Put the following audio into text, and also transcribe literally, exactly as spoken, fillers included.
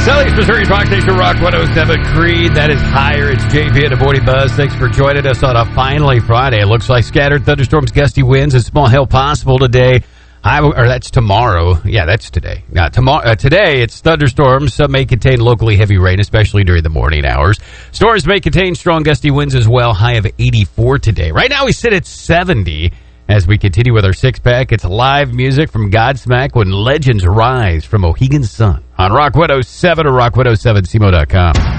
Southeast Missouri's Rock Station, Rock one oh seven. Creed, that is higher. It's J P and the Morning Buzz. Thanks for joining us on a finally Friday. It looks like scattered thunderstorms, gusty winds, and small hail possible today. I, or that's tomorrow. Yeah, that's today. Now, tomorrow, uh, today, it's thunderstorms. Some may contain locally heavy rain, especially during the morning hours. Storms may contain strong gusty winds as well. High of eighty-four today. Right now, we sit at seventy. As we continue with our six-pack, it's live music from Godsmack when legends rise from Mohegan Sun on Rock one oh seven or rock one oh seven C M O dot com.